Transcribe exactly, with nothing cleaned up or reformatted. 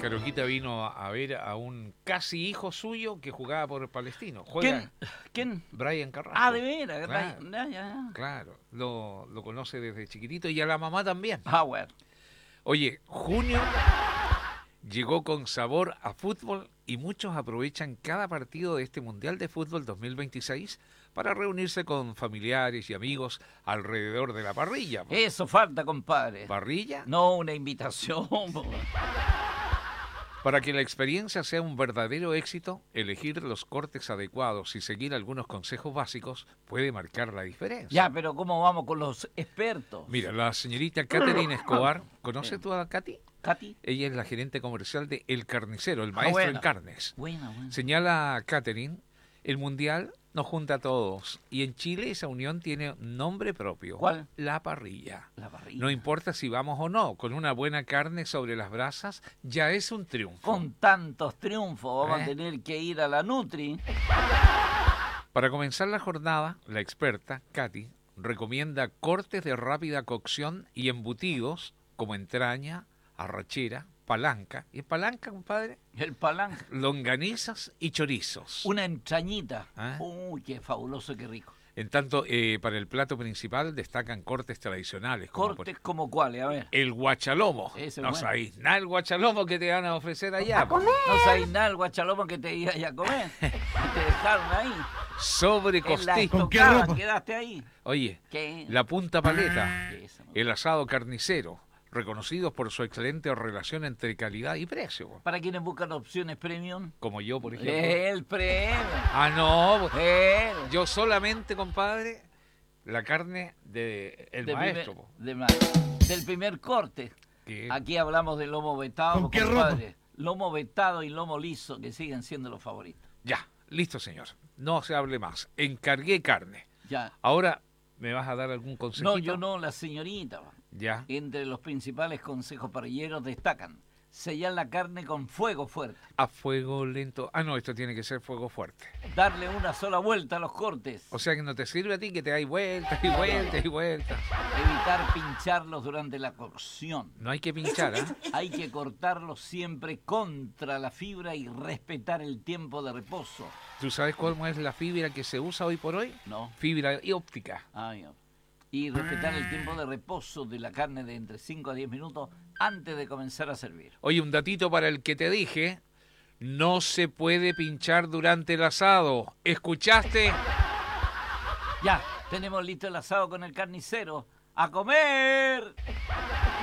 Caroquita vino a ver a un casi hijo suyo que jugaba por Palestino. Juega ¿Quién? ¿Quién? Brian Carrasco. Ah, de veras. Claro, Ya, ya, ya. claro. Lo, lo conoce desde chiquitito y a la mamá también. Ah, bueno. Oye, junio llegó con sabor a fútbol y muchos aprovechan cada partido de este Mundial de Fútbol dos mil veintiséis para reunirse con familiares y amigos alrededor de la parrilla. Eso falta, compadre. ¿Parrilla? No una invitación. Para que la experiencia sea un verdadero éxito, elegir los cortes adecuados y seguir algunos consejos básicos puede marcar la diferencia. Ya, pero ¿cómo vamos con los expertos? Mira, la señorita Catherine Escobar, ¿conoces tú a Katy? ¿Katy? Ella es la gerente comercial de El Carnicero, el Ah, maestro buena. en carnes. Buena, buena. Señala Catherine, el Mundial nos junta a todos y en Chile esa unión tiene un nombre propio. ¿Cuál? La parrilla. La parrilla. No importa si vamos o no, con una buena carne sobre las brasas ya es un triunfo. Con tantos triunfos vamos ¿Eh? a tener que ir a la Nutri. Para comenzar la jornada, la experta, Katy, recomienda cortes de rápida cocción y embutidos como entraña, arrachera, palanca. ¿Y palanca, compadre? El palanca. Longanizas y chorizos. Una entrañita. ¿Ah? Uy, qué fabuloso, qué rico. En tanto, eh, para el plato principal destacan cortes tradicionales. Como Cortes por- como cuáles, a ver. el guachalomo. Ese es No bueno. sabéis nada el guachalomo que te van a ofrecer allá. No sabéis nada el guachalomo que te ibas a comer. Y te dejaron ahí. Sobre En la costilla. estocada quedaste ahí. Oye, ¿Qué? la punta paleta, Esa, ¿no? el asado carnicero, reconocidos por su excelente relación entre calidad y precio. Para quienes buscan opciones premium. Como yo, por ejemplo. El premium. Ah, no. El. Yo solamente, compadre, la carne de el Del maestro. primer- po, de ma- del primer corte. que- Aquí hablamos de lomo vetado, ¿Con qué compadre. Lomo vetado y lomo liso, que siguen siendo los favoritos. Ya, listo, señor. No se hable más. Encargué carne. Ya. Ahora, ¿me vas a dar algún consejito? No, yo no, la señorita. Ya. Entre los principales consejos parrilleros destacan sellar la carne con fuego fuerte, A fuego lento. Ah, no, esto tiene que ser fuego fuerte. darle una sola vuelta a los cortes, O sea que no te sirve a ti que te dais vueltas y vueltas y vueltas. evitar pincharlos durante la cocción. No hay que pinchar, ¿ah? Hay que cortarlos siempre contra la fibra y respetar el tiempo de reposo. ¿Tú sabes cómo es la fibra que se usa hoy por hoy? No. Fibra óptica. Ay, no. Y respetar el tiempo de reposo de la carne de entre cinco a diez minutos antes de comenzar a servir. Oye, un datito para el que te dije. No se puede pinchar durante el asado. ¿Escuchaste? Ya, tenemos listo el asado con el carnicero. ¡A comer!